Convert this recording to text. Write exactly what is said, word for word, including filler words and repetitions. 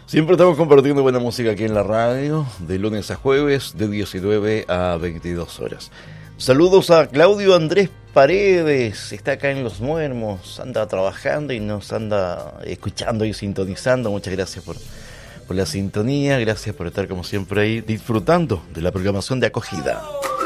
Siempre estamos compartiendo buena música aquí en la radio, de lunes a jueves, de diecinueve a veintidós horas. Saludos a Claudio Andrés Paredes, está acá en Los Muermos, anda trabajando y nos anda escuchando y sintonizando. Muchas gracias por, por la sintonía, gracias por estar como siempre ahí disfrutando de la programación de acogida.